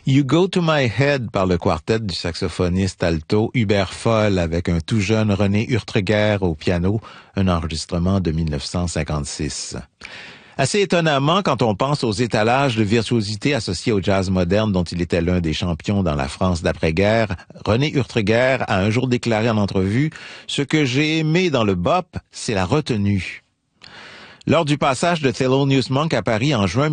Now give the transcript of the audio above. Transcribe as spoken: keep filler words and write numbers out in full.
You Go to My Head par le quartet du saxophoniste alto Hubert Foll avec un tout jeune René Urtreger au piano, un enregistrement de mille neuf cent cinquante-six. Assez étonnamment, quand on pense aux étalages de virtuosité associés au jazz moderne dont il était l'un des champions dans la France d'après-guerre, René Urtreger a un jour déclaré en entrevue « Ce que j'ai aimé dans le bop, c'est la retenue ». Lors du passage de Thelonious Monk à Paris en juin